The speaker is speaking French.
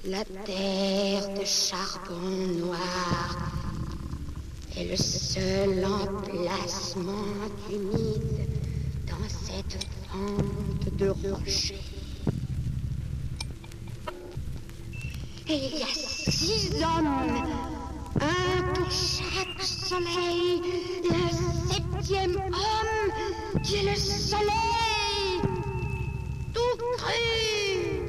La terre de charbon noir est le seul emplacement humide dans cette fente de rocher. Et il y a 6 hommes, un pour chaque soleil, le 7e homme qui est le soleil, tout cru.